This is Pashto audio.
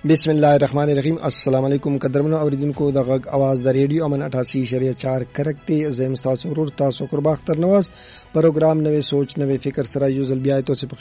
بسم الله الرحمن الرحیم. السلام علیکم قدرمنو اوریدونکو د غږ आवाज د ریډیو امن 88.4 کرکټي زم تاسو ورور تاسو قرباختر نواز پروګرام نوې سوچ نوې فکر سره یو ځل بیا تاسو